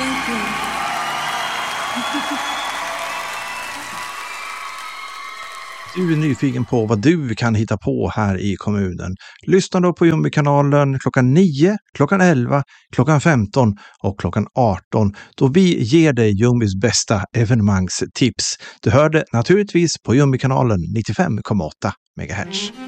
Thank you. Du är nyfiken på vad du kan hitta på här i kommunen. Lyssna då på Jumbi-kanalen klockan 9, klockan 11, klockan 15 och klockan 18 då vi ger dig Jumbis bästa evenemangstips. Du hör det naturligtvis på Jumbi-kanalen 95,8 MHz.